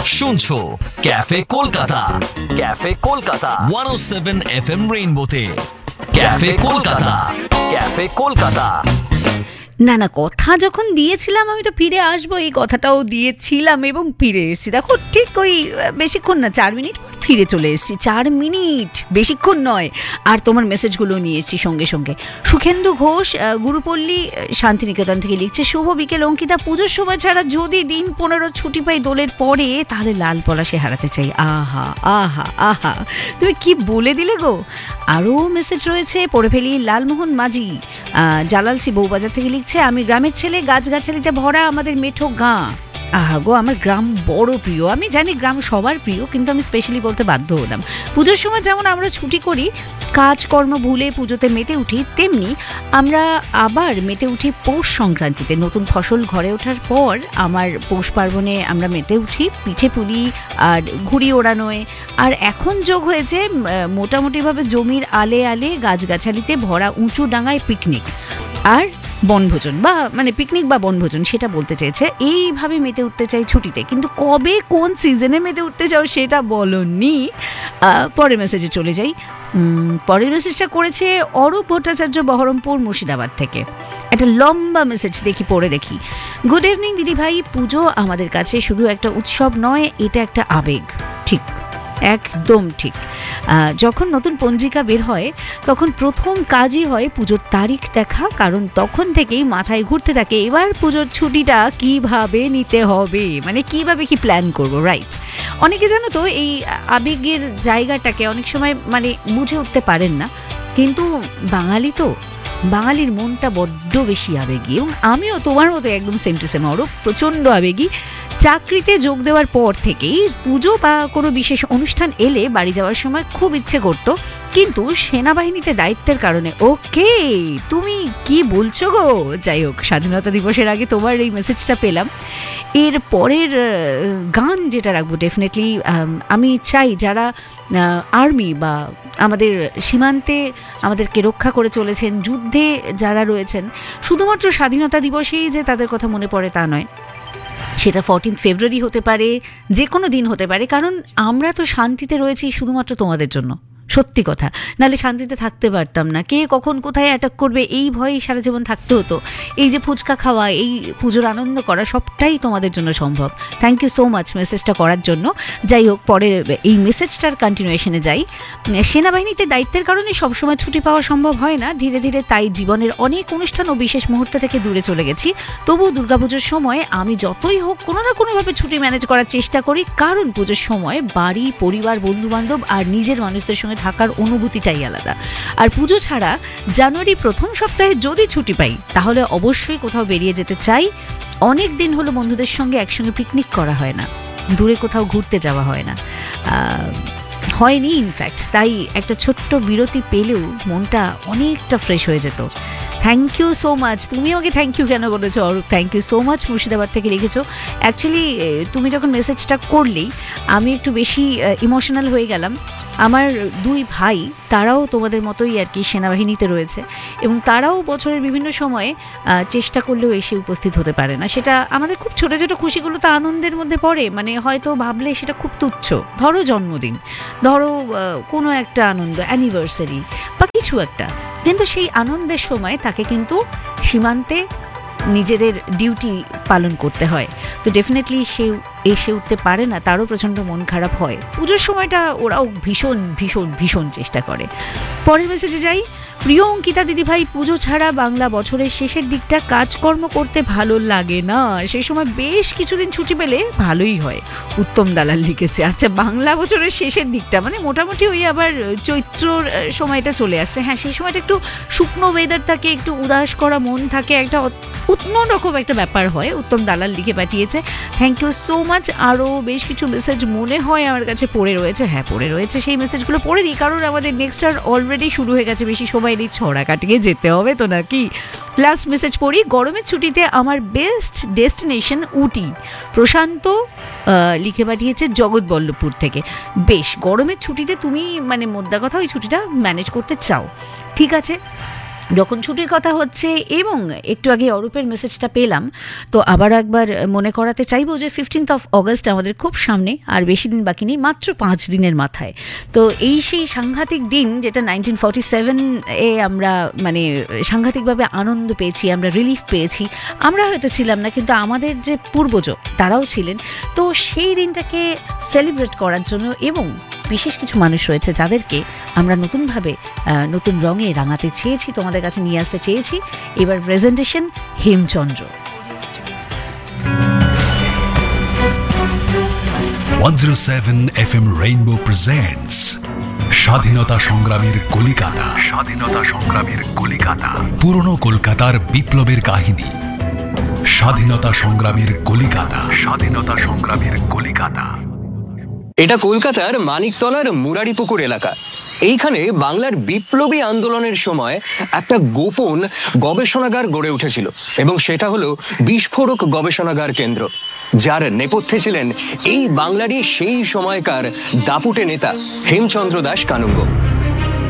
শুনছো cafe Kolkata 107 FM রেইনবোতে cafe Kolkata না না, কথা যখন দিয়েছিলাম আমি তো ফিরে আসবো, এই কথাটাও দিয়েছিলাম এবং ফিরে এসেছি। দেখো ঠিক ওই বেশিক্ষণ না, 4 মিনিট ফিরে চলে এসেছি। 4 মিনিট বেশিক্ষণ নয়। আর তোমার মেসেজগুলো নিয়ে এসেছি সঙ্গে সঙ্গে। সুখেন্দু ঘোষ গুরুপল্লী শান্তিনিকেতন থেকে লিখছে, শুভ বিকেল অঙ্কিতা, পুজোর সময় ছাড়া যদি দিন 15 ছুটি পাই দোলের পরে, তাহলে লাল পলাশে হারাতে চাই। আহা আহা আহা, তুমি কি বলে দিলে গো। আরও মেসেজ রয়েছে, পড়ে ফেলি। লালমোহন মাঝি জালালসি বউবাজার থেকে লিখছে, আমি গ্রামের ছেলে, গাছগাছালিতে ভরা আমাদের মেঠো গাঁ। আহা গো, আমার গ্রাম বড় প্রিয়। আমি জানি গ্রাম সবার প্রিয়, কিন্তু আমি স্পেশালি বলতে বাধ্য হলাম। পুজোর সময় যেমন আমরা ছুটি করি, কাজকর্ম ভুলে পুজোতে মেতে উঠি, তেমনি আমরা আবার মেতে উঠি পৌষ সংক্রান্তিতে। নতুন ফসল ঘরে ওঠার পর আমার পৌষ পার্বণে আমরা মেতে উঠি পিঠে পুলি আর ঘুড়ি ওড়ানোয়। আর এখন যোগ হয়েছে মোটামুটিভাবে জমির আলে আলে গাছগাছালিতে ভরা উঁচু ডাঙায় পিকনিক আর বনভোজন, বা মানে পিকনিক বা বনভোজন সেটা বলতে চেয়েছে। এইভাবে মেতে উঠতে চাই ছুটিতে, কিন্তু কবে কোন সিজনে মেতে উঠতে চাও সেটা বলনি। পরের মেসেজে চলে যাই। পরের মেসেজটা করেছে অরূপ ভট্টাচার্য, বহরমপুর মুর্শিদাবাদ থেকে। একটা লম্বা মেসেজ, দেখি পড়ে দেখি। গুড ইভিনিং দিদি ভাই, পুজো আমাদের কাছে শুধু একটা উৎসব নয়, এটা একটা আবেগ। ঠিক, একদম ঠিক। যখন নতুন পঞ্জিকা বের হয় তখন প্রথম কাজই হয় পুজোর তারিখ দেখা, কারণ তখন থেকেই মাথায় ঘুরতে থাকে এবার পুজোর ছুটিটা কিভাবে নিতে হবে, মানে কিভাবে কি প্ল্যান করব। রাইট, অনেকে জানো তো এই আবেগের জায়গাটাকে অনেক সময় মানে বুঝে উঠতে পারেন না, কিন্তু বাঙালি তো, বাঙালির মনটা বড্ড বেশি আবেগী। এবং আমিও তোমার মতো একদম সেম টু সেম অরূপ, প্রচণ্ড আবেগী। চাকরিতে যোগ দেওয়ার পর থেকেই পুজো বা কোনো বিশেষ অনুষ্ঠান এলে বাড়ি যাওয়ার সময় খুব ইচ্ছে করত, কিন্তু সেনাবাহিনীতে দায়িত্বের কারণে। ওকে, তুমি কি বলছো গো। যাই হোক, স্বাধীনতা দিবসের আগে তোমার এই মেসেজটা পেলাম। এর পরের গান যেটা রাখবো ডেফিনেটলি, আমি চাই যারা আর্মি বা আমাদের সীমান্তে আমাদেরকে রক্ষা করে চলেছেন, যুদ্ধে যারা রয়েছেন, শুধুমাত্র স্বাধীনতা দিবসেই যে তাদের কথা মনে পড়ে তা নয়। সেটা 14 ফেব্রুয়ারি হতে পারে, যে কোনো দিন হতে পারে, কারণ আমরা তো শান্তিতে রয়েছি শুধুমাত্র তোমাদের জন্য। সত্যি কথা, নাহলে শান্তিতে থাকতে পারতাম না। কে কখন কোথায় অ্যাটাক করবে এই ভয়েই সারা জীবন থাকতে হতো। এই যে ফুচকা খাওয়া, এই পুজোর আনন্দ করা, সবটাই তোমাদের জন্য সম্ভব। থ্যাংক ইউ সো মাচ মেসেজটা করার জন্য। যাই হোক, পরের এই মেসেজটার কন্টিনিউয়েশনে যাই। সেনাবাহিনীতে দায়িত্বের কারণে সবসময় ছুটি পাওয়া সম্ভব হয় না, ধীরে ধীরে তাই জীবনের অনেক অনুষ্ঠান ও বিশেষ মুহূর্ত থেকে দূরে চলে গেছি। তবু দুর্গাপুজোর সময় আমি যতই হোক কোনো না কোনোভাবে ছুটি ম্যানেজ করার চেষ্টা করি, কারণ পুজোর সময় বাড়ি, পরিবার, বন্ধুবান্ধব আর নিজের মানুষদের সঙ্গে থাকার অনুভূতিটাই আলাদা। আর পুজো ছাড়া জানুয়ারি প্রথম সপ্তাহে যদি ছুটি পাই, তাহলে অবশ্যই কোথাও বেরিয়ে যেতে চাই। অনেক দিন হলো বন্ধুদের সঙ্গে একসঙ্গে পিকনিক করা হয় না, দূরে কোথাও ঘুরতে যাওয়া হয় না, হয়নি ইনফ্যাক্ট। তাই একটা ছোট্ট বিরতি পেলেও মনটা অনেকটা ফ্রেশ হয়ে যেত। Thank you so much. তুমি আমাকে থ্যাংক ইউ কেন বলেছো Arup? Thank you so much, Murshidabad থেকে লিখেছো। অ্যাকচুয়ালি তুমি যখন মেসেজটা করলেই আমি একটু বেশি ইমোশনাল হয়ে গেলাম। আমার 2 ভাই, তারাও তোমাদের মতোই আর কি সেনাবাহিনীতে রয়েছে, এবং তারাও বছরের বিভিন্ন সময়ে চেষ্টা করলেও এসে উপস্থিত হতে পারে না। সেটা আমাদের খুব ছোটো ছোটো খুশিগুলো তো আনন্দের মধ্যে পড়ে, মানে হয়তো ভাবলে সেটা খুব তুচ্ছ। ধরো জন্মদিন, ধরো কোনো একটা আনন্দ, অ্যানিভার্সারি বা কিছু একটা, কিন্তু সেই আনন্দের সময় তাকে কিন্তু সীমান্তে নিজেদের ডিউটি পালন করতে হয়। তো ডেফিনেটলি সে এসে উঠতে পারে না, তারও প্রচণ্ড মন খারাপ হয়। পুজোর সময়টা ওরাও ভীষণ ভীষণ ভীষণ চেষ্টা করে। পরের মেসেজে যাই। প্রিয় অঙ্কিতা দিদিভাই, পুজো ছাড়া বাংলা বছরের শেষের দিকটা কাজকর্ম করতে ভালো লাগে না, সেই সময় বেশ কিছুদিন ছুটি পেলে ভালোই হয়। উত্তম দালাল লিখেছে। আচ্ছা, বাংলা বছরের শেষের দিকটা মানে মোটামুটি ওই আবার চৈত্রর সময়টা চলে আসছে। হ্যাঁ, সেই সময়টা একটু শুকনো ওয়েদার থাকে, একটু উদাস করা মন থাকে, একটা অন্যরকম একটা ব্যাপার হয়। উত্তম দালাল লিখে পাঠিয়েছে। Thank you so much. আরও বেশ কিছু মেসেজ মনে হয় আমার কাছে পড়ে রয়েছে। হ্যাঁ, পড়ে রয়েছে, সেই মেসেজগুলো পড়ে দিই, কারণ আমাদের নেক্সট আর অলরেডি শুরু হয়ে গেছে। বেশি সময় নেই, ছড়া কাটিয়ে যেতে হবে তো নাকি। লাস্ট মেসেজ পড়ি। গরমের ছুটিতে আমার বেস্ট ডেস্টিনেশন উটি। প্রশান্ত লিখে পাঠিয়েছে জগৎবল্লভপুর থেকে। বেশ, গরমের ছুটিতে তুমি মানে মোদ্দা কথা ওই ছুটিটা ম্যানেজ করতে চাও, ঠিক আছে। যখন ছুটির কথা হচ্ছে এবং একটু আগে অরূপের মেসেজটা পেলাম, তো আবার একবার মনে করাতে চাইবো যে 15th of August আমাদের খুব সামনে, আর বেশি দিন বাকি নেই, মাত্র 5 দিনের মাথায়। তো এই সেই সাংঘাতিক দিন যেটা 1947-এ আমরা মানে সাংঘাতিকভাবে আনন্দ পেয়েছি, আমরা রিলিফ পেয়েছি। আমরা হয়তো ছিলাম না, কিন্তু আমাদের যে পূর্বজ তারাও ছিলেন। তো সেই দিনটাকে সেলিব্রেট করার জন্য এবং বিশেষ কিছু মানুষ রয়েছে যাদেরকে আমরা নতুনভাবে নতুন রঙে রাঙাতে চেয়েছি, তোমাদের কাছে নিয়ে আসতে চেয়েছি। এবার presentation Hemchandra. 107 FM rainbow presents স্বাধীনতা সংগ্রামের কলিকাতা। স্বাধীনতা সংগ্রামের কলিকাতা, পুরনো কলকাতার বিপ্লবের কাহিনী। স্বাধীনতা সংগ্রামের কলিকাতা। স্বাধীনতা সংগ্রামের কলিকাতা। এটা কলকাতার মানিকতলার মুরারিপুকুর এলাকা। এইখানে বাংলার বিপ্লবী আন্দোলনের সময় একটা গোপন গবেষণাগার গড়ে উঠেছিল, এবং সেটা হলো বিস্ফোরক গবেষণাগার কেন্দ্র, যার নেপথ্যে ছিলেন এই বাংলারই সেই সময়কার দাপুটে নেতা হেমচন্দ্র দাস কানুঙ্গো।